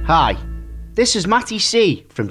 Hi, this is Matty C from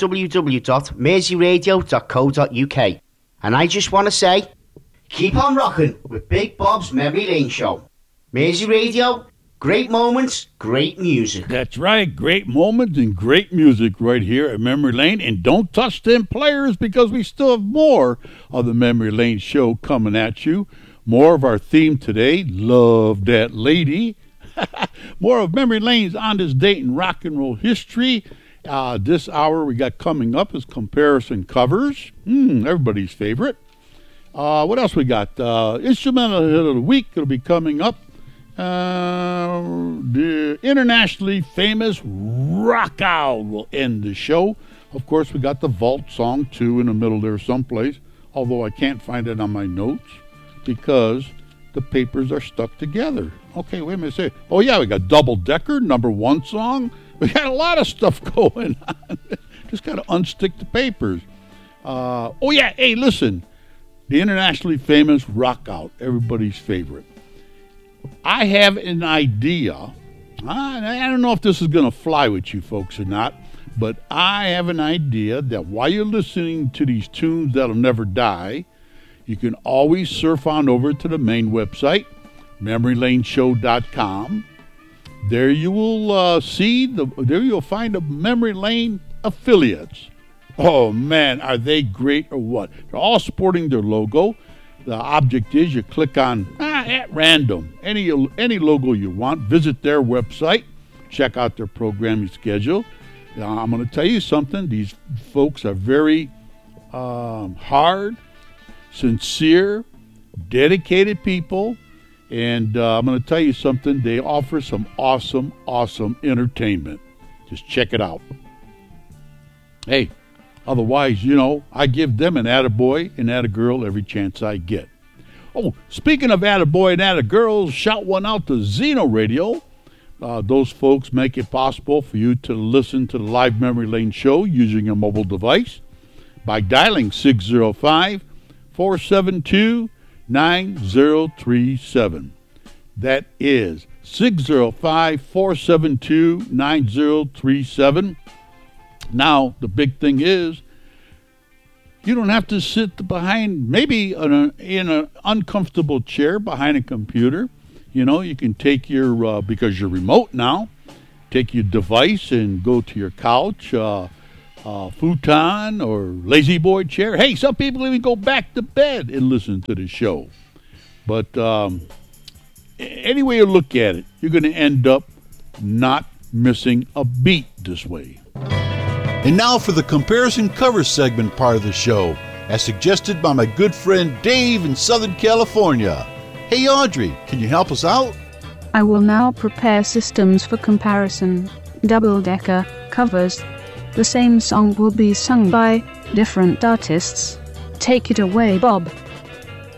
www.merseyradio.co.uk, and I just want to say, keep on rocking with Big Bob's Memory Lane Show. Mersey Radio, great moments, great music. That's right, great moments and great music right here at Memory Lane. And don't touch them players, because we still have more of the Memory Lane Show coming at you. More of our theme today, Love That Lady. More of Memory Lane's On This Date in Rock and Roll History. This hour we got coming up is Comparison Covers. Everybody's favorite. What else we got? Instrumental Hit of the Week. It'll be coming up. The internationally famous Rock Out will end the show. Of course, we got the Vault song, too, in the middle there someplace. Although I can't find it on my notes because the papers are stuck together. Okay, wait a minute. Oh, yeah, we got Double Decker, #1 song. We got a lot of stuff going on. Just got to unstick the papers. Oh, yeah, hey, listen. The internationally famous Rock Out, everybody's favorite. I have an idea. I don't know if this is going to fly with you folks or not, but I have an idea that while you're listening to these tunes that'll never die, you can always surf on over to the main website, MemoryLaneShow.com. There you will there you'll find the Memory Lane affiliates. Oh man, are they great or what? They're all sporting their logo. The object is you click on at random any logo you want. Visit their website, check out their programming schedule. I'm going to tell you something. These folks are very hard, sincere, dedicated people, and I'm going to tell you something. They offer some awesome entertainment. Just check it out. Hey, otherwise, I give them an attaboy and attagirl every chance I get. Oh, speaking of attaboy and attagirls, shout one out to Zeno Radio. Those folks make it possible for you to listen to the live Memory Lane show using a mobile device by dialing 605-472-9037. That is 605-472-9037. Now, the big thing is, you don't have to sit behind, maybe in an uncomfortable chair behind a computer. You can take your, because you're remote now, take your device and go to your couch, futon or lazy boy chair. Hey, some people even go back to bed and listen to the show. But any way you look at it, you're going to end up not missing a beat this way. And now for the Comparison Cover segment part of the show, as suggested by my good friend Dave in Southern California. Hey Audrey, can you help us out? I will now prepare systems for comparison. Double-decker covers. The same song will be sung by different artists. Take it away, Bob.